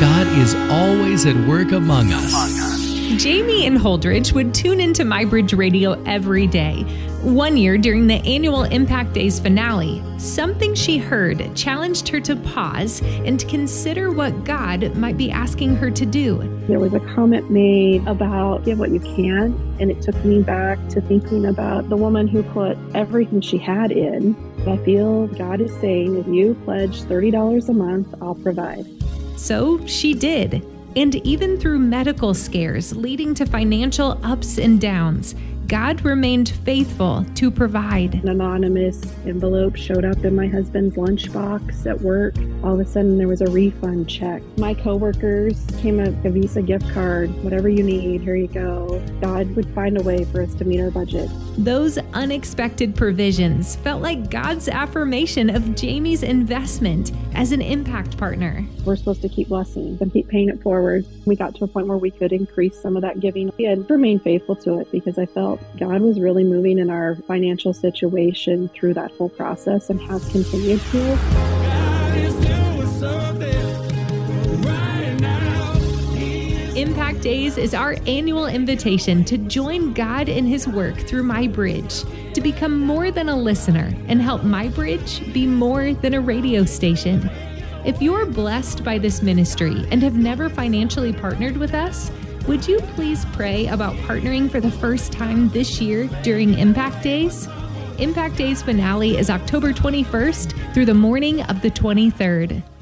God is always at work among us. Jamie and Holdridge would tune into MyBridge Radio every day. One year during the annual Impact Days finale, something she heard challenged her to pause and consider what God might be asking her to do. There was a comment made about give what you can, and it took me back to thinking about the woman who put everything she had in. I feel God is saying, if you pledge $30 a month, I'll provide. So she did. And even through medical scares leading to financial ups and downs, God remained faithful to provide. An anonymous envelope showed up in my husband's lunchbox at work. All of a sudden, there was a refund check. My coworkers came up a Visa gift card. Whatever you need, here you go. God would find a way for us to meet our budget. Those unexpected provisions felt like God's affirmation of Jamie's investment as an impact partner. We're supposed to keep blessing and keep paying it forward. We got to a point where we could increase some of that giving and remain faithful to it because I felt God was really moving in our financial situation through that whole process and has continued to. Impact Days is our annual invitation to join God in His work through MyBridge, to become more than a listener and help MyBridge be more than a radio station. If you're blessed by this ministry and have never financially partnered with us, would you please pray about partnering for the first time this year during Impact Days? Impact Days finale is October 21st through the morning of the 23rd.